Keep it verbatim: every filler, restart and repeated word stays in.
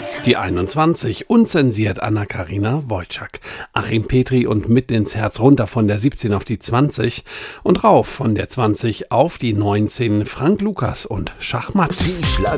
Die einundzwanzig, unzensiert Anna-Karina Wojcik. Achim Petri und Mitten ins Herz runter von der siebzehn auf die zwanzig und rauf von der zwanzig auf die neunzehn, Frank Lukas und Schachmatt.